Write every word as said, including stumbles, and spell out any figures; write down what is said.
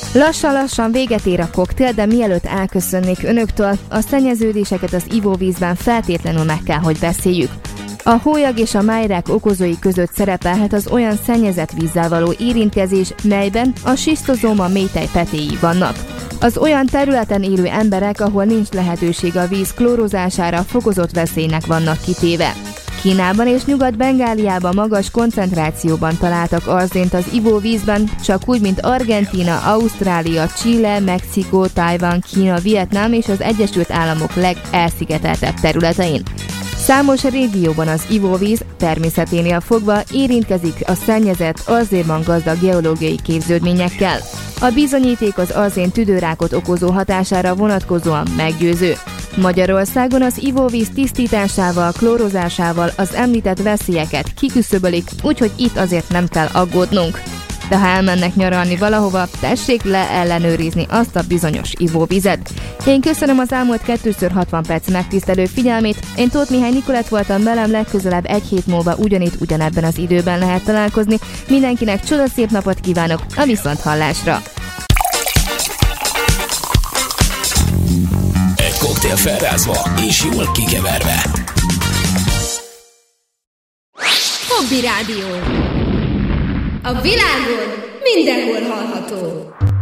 Lassan-lassan véget ér a koktél, de mielőtt elköszönnék önöktől, a szennyeződéseket az ivóvízben feltétlenül meg kell, hogy beszéljük. A hólyag és a májrák okozói között szerepelhet az olyan szennyezett vízzel való érintkezés, melyben a schisztozóma mélytej petéi vannak. Az olyan területen élő emberek, ahol nincs lehetőség a víz klórozására, fokozott veszélynek vannak kitéve. Kínában és Nyugat-Bengáliában magas koncentrációban találtak arzént az ivóvízben, csak úgy, mint Argentína, Ausztrália, Chile, Mexikó, Tajvan, Kína, Vietnám és az Egyesült Államok legelszigeteltebb területein. Számos régióban az ivóvíz természeténél fogva érintkezik a szennyezett, arzénban gazdag geológiai képződményekkel. A bizonyíték az arzén tüdőrákot okozó hatására vonatkozóan meggyőző. Magyarországon az ivóvíz tisztításával, klórozásával az említett veszélyeket kiküszöbölik, úgyhogy itt azért nem kell aggódnunk. De ha elmennek nyaralni valahova, tessék le ellenőrizni azt a bizonyos ivóvizet. Én köszönöm az elmúlt kétször hatvan perc megtisztelő figyelmét, én Tóth Mihály Nikolett voltam, velem legközelebb egy hét múlva ugyanitt ugyanebben az időben lehet találkozni. Mindenkinek csodaszép napot kívánok, a viszonthallásra! Egy koktél felrázva és jól kikeverve. Hobby Rádió. A világon mindenhol hallható.